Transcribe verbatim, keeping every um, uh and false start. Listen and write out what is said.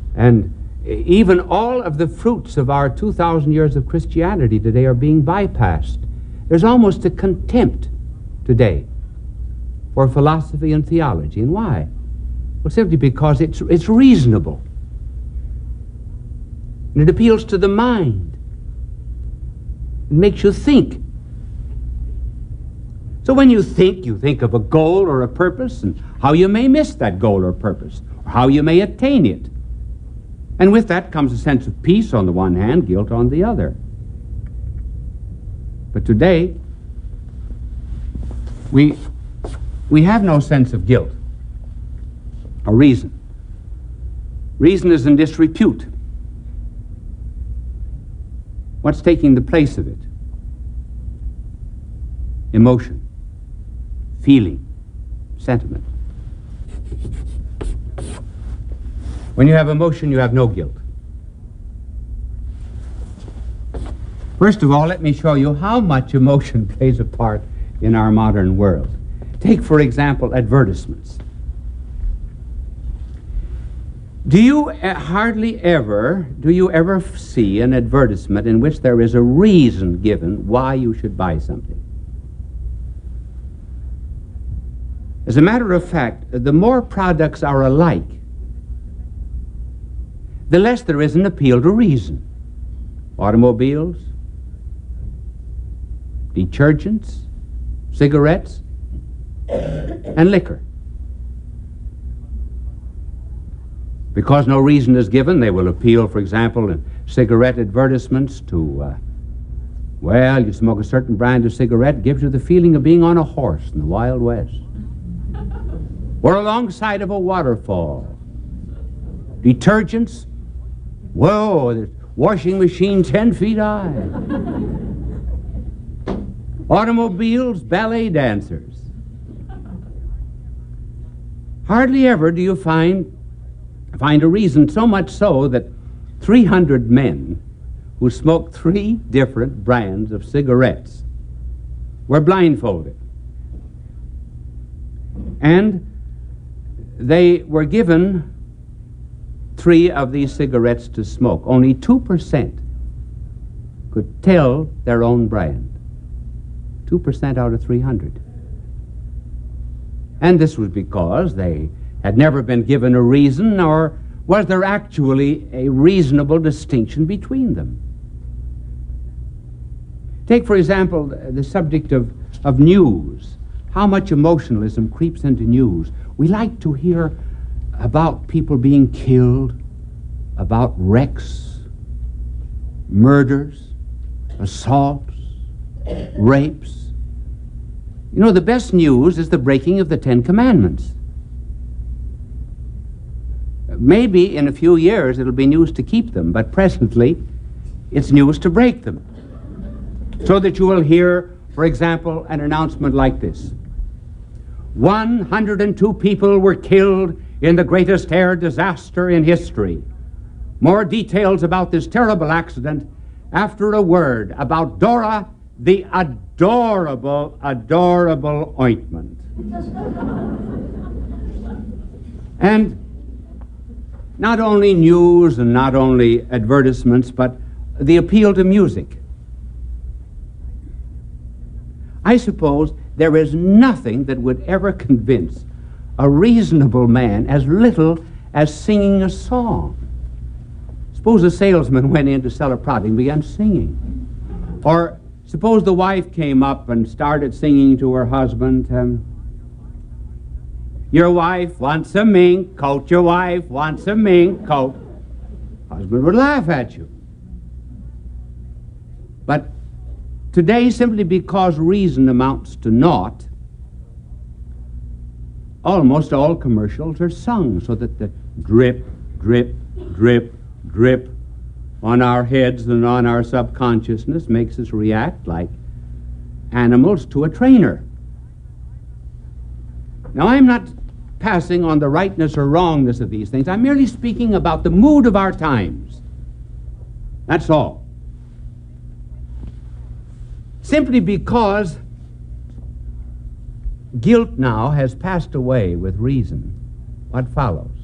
And even all of the fruits of our two thousand years of Christianity today are being bypassed. There's almost a contempt today for philosophy and theology. And why? Well, simply because it's, it's reasonable. And it appeals to the mind. It makes you think. So when you think, you think of a goal or a purpose and how you may miss that goal or purpose, or how you may attain it. And with that comes a sense of peace on the one hand, guilt on the other. But today, we, we have no sense of guilt or reason. Reason is in disrepute. What's taking the place of it? Emotion, feeling, sentiment. When you have emotion, you have no guilt. First of all, let me show you how much emotion plays a part in our modern world. Take, for example, advertisements. Do you uh, hardly ever, do you ever f- see an advertisement in which there is a reason given why you should buy something? As a matter of fact, the more products are alike, the less there is an appeal to reason. Automobiles, detergents, cigarettes, and liquor. Because no reason is given, they will appeal, for example, in cigarette advertisements to, uh, well, you smoke a certain brand of cigarette, gives you the feeling of being on a horse in the Wild West. Or alongside of a waterfall. Detergents, whoa, there's washing machine ten feet high. Automobiles, ballet dancers. Hardly ever do you find find a reason, so much so that three hundred men who smoked three different brands of cigarettes were blindfolded. And they were given three of these cigarettes to smoke. Only two percent could tell their own brand. two percent out of three hundred. And this was because they had never been given a reason, nor was there actually a reasonable distinction between them. Take, for example, the subject of, of news. How much emotionalism creeps into news. We like to hear about people being killed, about wrecks, murders, assaults, rapes. You know, the best news is the breaking of the Ten Commandments. Maybe in a few years it'll be news to keep them, but presently it's news to break them. So that you will hear, for example, an announcement like this. one hundred two people were killed in the greatest air disaster in history. More details about this terrible accident after a word about Dora, the adorable, adorable ointment. And not only news and not only advertisements, but the appeal to music. I suppose there is nothing that would ever convince a reasonable man as little as singing a song. Suppose a salesman went in to sell a product and began singing. Or suppose the wife came up and started singing to her husband, um, your wife wants a mink coat, your wife wants a mink coat. Husband would laugh at you. But today, simply because reason amounts to naught, almost all commercials are sung so that the drip, drip, drip, drip on our heads and on our subconsciousness makes us react like animals to a trainer. Now, I'm not passing on the rightness or wrongness of these things. I'm merely speaking about the mood of our times. That's all. Simply because guilt now has passed away with reason, what follows?